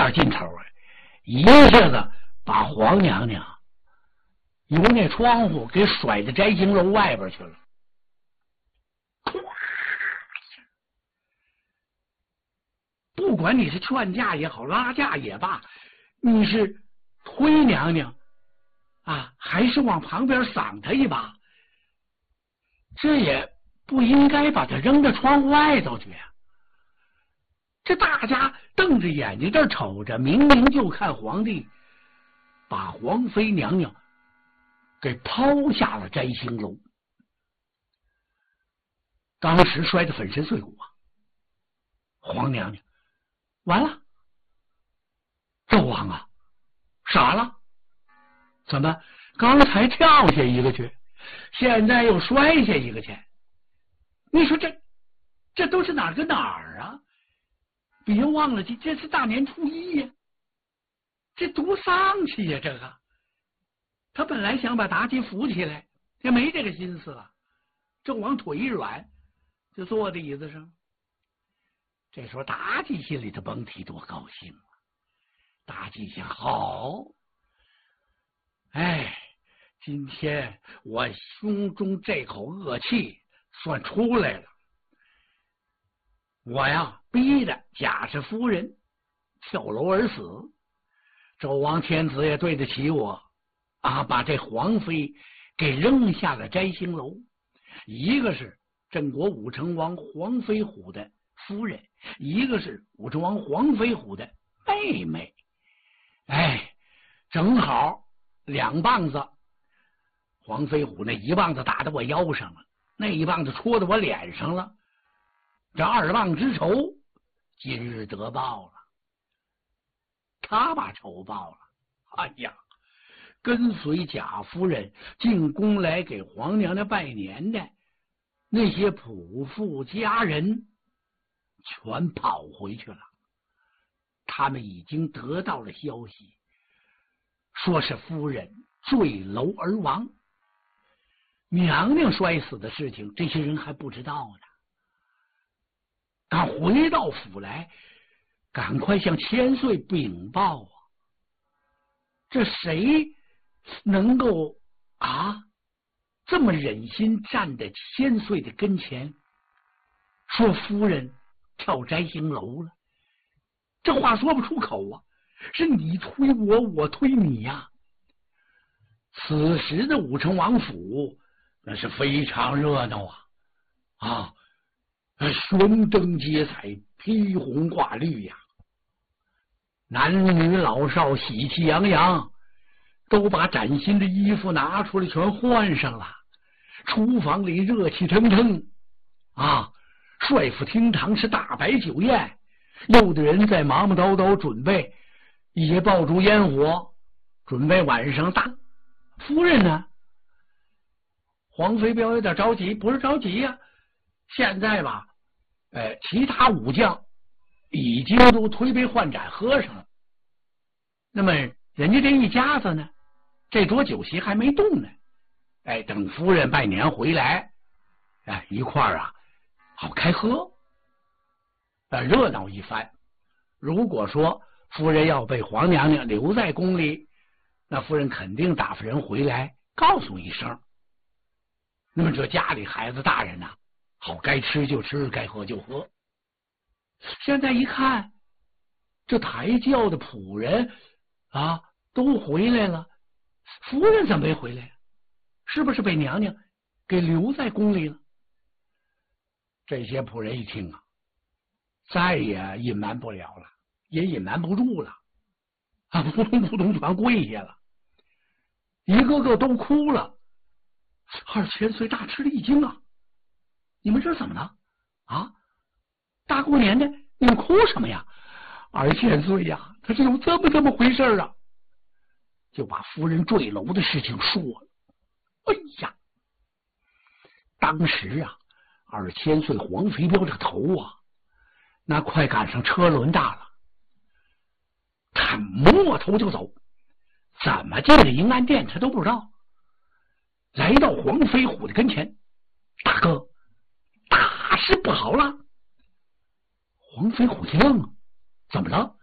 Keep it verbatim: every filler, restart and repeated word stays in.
点劲头啊，一下子把黄娘娘由那窗户给甩到摘星楼外边去了。不管你是劝架也好，拉架也罢，你是推娘娘啊，还是往旁边搡她一把，这也不应该把她扔到窗户外头去呀、啊。这大家瞪着眼睛这瞅着，明明就看皇帝把皇妃娘娘给抛下了摘星楼，当时摔得粉身碎骨啊！皇娘娘完了，纣王啊，傻了，怎么刚才跳下一个去，现在又摔下一个去？你说这这都是哪儿跟哪儿啊？别忘了，这这是大年初一呀，这多丧气呀！这个他本来想把妲己扶起来，也没这个心思了。纣王腿一软，就坐在椅子上。这时候妲己心里头甭提多高兴了。妲己想，好，哎，今天我胸中这口恶气算出来了。我呀，逼着贾氏夫人跳楼而死，纣王天子也对得起我啊，把这皇妃给扔下了摘星楼。一个是郑国武成王黄飞虎的夫人，一个是武成王黄飞虎的妹妹，哎，正好两棒子。黄飞虎那一棒子打到我腰上了，那一棒子戳到我脸上了，这二棒之仇今日得报了。他把仇报了，哎呀，跟随贾夫人进宫来给皇娘娘拜年的那些仆妇家人全跑回去了。他们已经得到了消息，说是夫人坠楼而亡，娘娘摔死的事情这些人还不知道呢。赶回到府来，赶快向千岁禀报啊！这谁能够啊这么忍心站在千岁的跟前，说夫人跳摘星楼了？这话说不出口啊，是你推我，我推你呀、啊。此时的武成王府那是非常热闹啊啊！悬灯结彩，披红挂绿呀、啊，男女老少喜气洋洋，都把崭新的衣服拿出来全换上了。厨房里热气腾腾啊，帅府厅堂是大摆酒宴，有的人在忙忙叨叨准备一些爆竹烟火，准备晚上大。夫人呢，黄飞彪有点着急，不是着急呀、啊，现在吧呃，其他武将已经都推杯换盏喝上了，那么人家这一家子呢，这桌酒席还没动呢。哎，等夫人拜年回来，哎，一块儿啊，好开喝，呃，热闹一番。如果说夫人要被皇娘娘留在宫里，那夫人肯定打发人回来告诉一声。那么这家里孩子大人呐、啊，好，该吃就吃，该喝就喝。现在一看，这抬轿的仆人啊都回来了，夫人怎么没回来？是不是被娘娘给留在宫里了？这些仆人一听啊，再也隐瞒不了了，也隐瞒不住了啊，扑通扑通全跪下了，一个个都哭了。二千岁大吃了一惊啊！你们这是怎么了啊？大过年的，你们哭什么呀？二千岁呀，他是有这么这么回事啊！就把夫人坠楼的事情说了。哎呀，当时啊，二千岁黄飞彪这头啊，那快赶上车轮大了，他摸头就走，怎么进了迎安殿他都不知道。来到黄飞虎的跟前，大哥，大事不好了！黄飞虎一愣，怎么了？